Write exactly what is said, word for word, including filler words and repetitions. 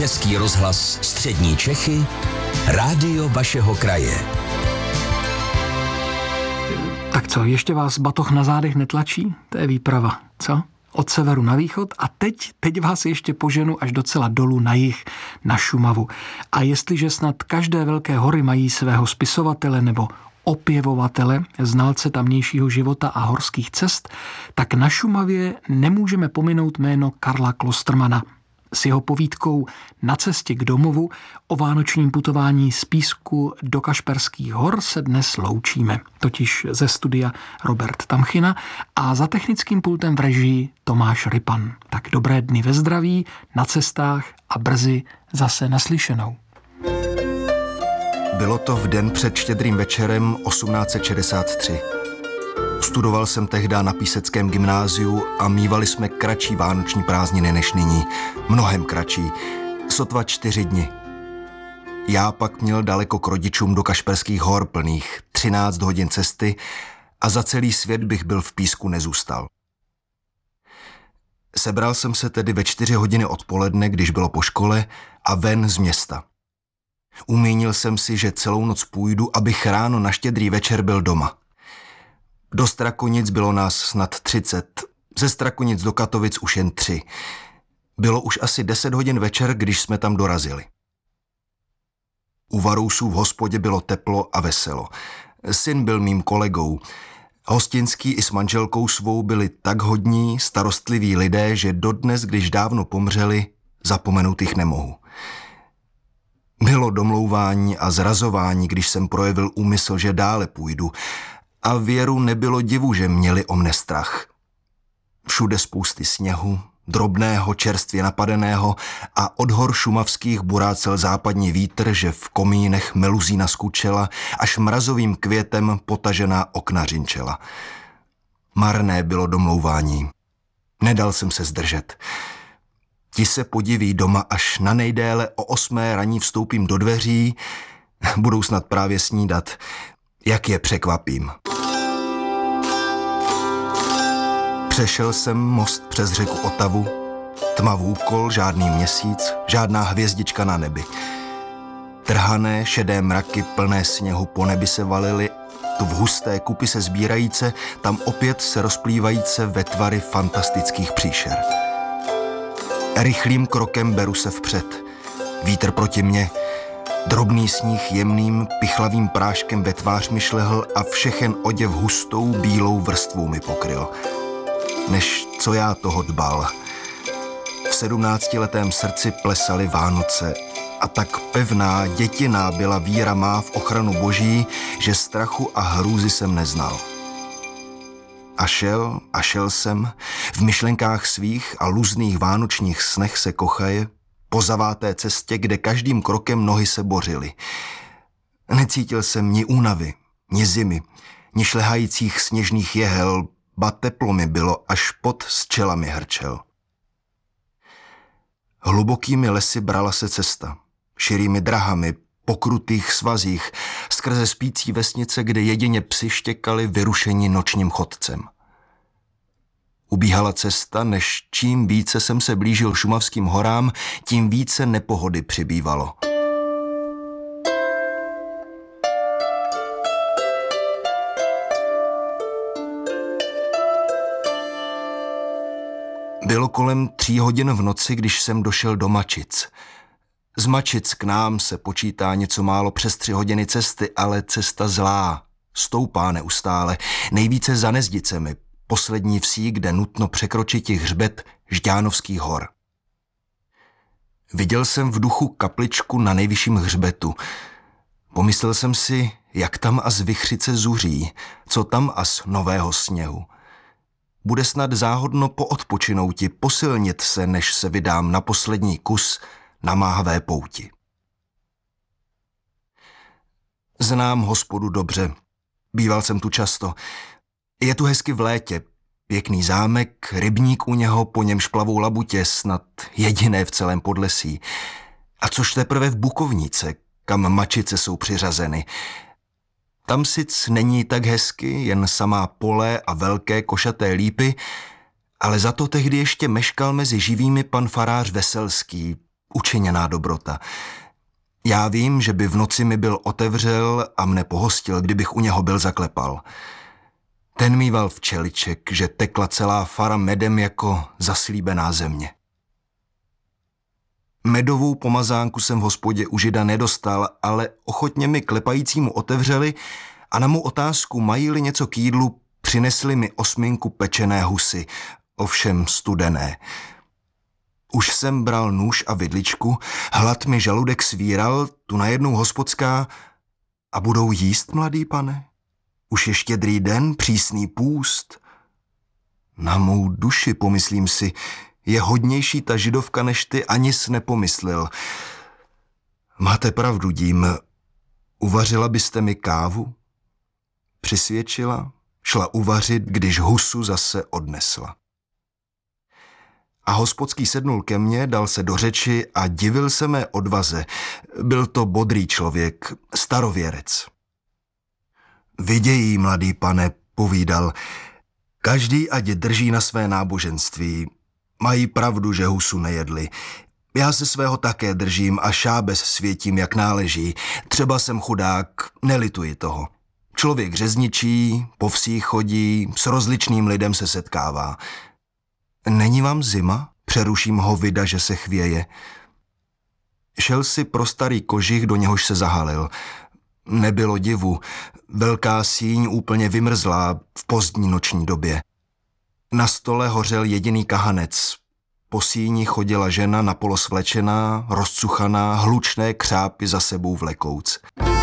Český rozhlas Střední Čechy, rádio vašeho kraje. Tak co, ještě vás batoh na zádech netlačí? To je výprava, co? Od severu na východ a teď, teď vás ještě poženu až docela dolů na jih, na Šumavu. A jestliže snad každé velké hory mají svého spisovatele nebo opěvovatele, znalce tamnějšího života a horských cest, tak na Šumavě nemůžeme pominout jméno Karla Klostermana. S jeho povídkou Na cestě k domovu o vánočním putování z Písku do Kašperských hor se dnes loučíme, totiž ze studia Robert Tamchina a za technickým pultem v režii Tomáš Rypan. Tak dobré dny ve zdraví, na cestách a brzy zase naslyšenou. Bylo to v den před Štědrým večerem osmnáct set šedesát tři. Studoval jsem tehdy na Píseckém gymnáziu a mívali jsme kratší vánoční prázdniny než nyní. Mnohem kratší. Sotva čtyři dny. Já pak měl daleko k rodičům do Kašperských hor plných třináct hodin cesty a za celý svět bych byl v Písku nezůstal. Sebral jsem se tedy ve čtyři hodiny odpoledne, když bylo po škole, a ven z města. Umínil jsem si, že celou noc půjdu, abych ráno na Štědrý večer byl doma. Do Strakonic bylo nás snad třicet, ze Strakonic do Katovic už jen tři. Bylo už asi deset hodin večer, když jsme tam dorazili. U Varousů v hospodě bylo teplo a veselo. Syn byl mým kolegou. Hostinský i s manželkou svou byli tak hodní, starostliví lidé, že dodnes, když dávno pomřeli, zapomenout jich nemohu. Bylo domlouvání a zrazování, když jsem projevil úmysl, že dále půjdu, a věru nebylo divu, že měli o mne strach. Všude spousty sněhu, drobného, čerstvě napadeného a od hor šumavských burácel západní vítr, že v komínech meluzína skučela, až mrazovým květem potažená okna řinčela. Marné bylo domlouvání. Nedal jsem se zdržet. Ti se podiví doma, až na nejdéle o osmé raní vstoupím do dveří, budou snad právě snídat, jak je překvapím. Přešel jsem most přes řeku Otavu, tma v úkol, žádný měsíc, žádná hvězdička na nebi. Trhané, šedé mraky plné sněhu po nebi se valily, tu v husté kupy se sbírajíce, tam opět se rozplývajíce ve tvary fantastických příšer. Rychlým krokem beru se vpřed. Vítr proti mně, drobný sníh jemným, pichlavým práškem ve tvář mi šlehl a všechen oděv hustou bílou vrstvou mi pokryl. Než co já toho dbal. V sedmnáctiletém srdci plesaly Vánoce a tak pevná, dětiná byla víra má v ochranu boží, že strachu a hrůzy jsem neznal. A šel, a šel jsem, v myšlenkách svých a luzných vánočních snech se kochaje, po zaváté cestě, kde každým krokem nohy se bořily. Necítil jsem ni únavy, ni zimy, ni šlehajících sněžných jehel, ba teplo mi bylo, až pot z čela mi hrčel. Hlubokými lesy brala se cesta, širými drahami, po krutých svazích, skrze spící vesnice, kde jedině psi štěkali vyrušeni nočním chodcem. Ubíhala cesta, než čím více jsem se blížil šumavským horám, tím více nepohody přibývalo. Bylo kolem tří hodin v noci, když jsem došel do Mačic. Z Mačic k nám se počítá něco málo přes tři hodiny cesty, ale cesta zlá, stoupá neustále, nejvíce za Nezdicemi, poslední vsí, kde nutno překročit hřbet Žďánovských hor. Viděl jsem v duchu kapličku na nejvyšším hřbetu. Pomyslel jsem si, jak tam az vichřice zuří, co tam az nového sněhu. Bude snad záhodno poodpočinouti, posilnit se, než se vydám na poslední kus na máhavé pouti. Znám hospodu dobře, býval jsem tu často. Je tu hezky v létě, pěkný zámek, rybník u něho, po němž plavou labutě, snad jediné v celém Podlesí. A což teprve v Bukovnice, kam Mačice jsou přiřazeny. Tam sic není tak hezky, jen samá pole a velké košaté lípy, ale za to tehdy ještě meškal mezi živými pan farář Veselský, učiněná dobrota. Já vím, že by v noci mi byl otevřel a mne pohostil, kdybych u něho byl zaklepal. Ten mýval včeliček, že tekla celá fara medem jako zaslíbená země. Medovou pomazánku jsem v hospodě u Žida nedostal, ale ochotně mi klepajícímu otevřeli a na mou otázku, mají-li něco k jídlu, přinesli mi osminku pečené husy, ovšem studené. Už jsem bral nůž a vidličku, hlad mi žaludek svíral, tu najednou hospodská: a budou jíst, mladý pane? Už je štědrý den, přísný půst. Na mou duši, pomyslím si, je hodnější ta židovka než ty, ani s nepomyslel. Máte pravdu, dím, uvařila byste mi kávu? Přisvědčila, šla uvařit, když husu zase odnesla. A hospodský sednul ke mně, dal se do řeči a divil se mé odvaze. Byl to bodrý člověk, starověrec. Vidějí, mladý pane, povídal, každý ať drží na své náboženství. Mají pravdu, že husu nejedli. Já se svého také držím a šábes světím, jak náleží. Třeba jsem chudák, nelituji toho. Člověk řezničí, po vsích chodí, s rozličným lidem se setkává. Není vám zima? Přeruším ho vida, že se chvěje. Šel si pro starý kožich, do něhož se zahalil. Nebylo divu, velká síň úplně vymrzlá v pozdní noční době. Na stole hořel jediný kahanec. Po síni chodila žena napolo svlečená, rozcuchaná, hlučné křápy za sebou vlekouc.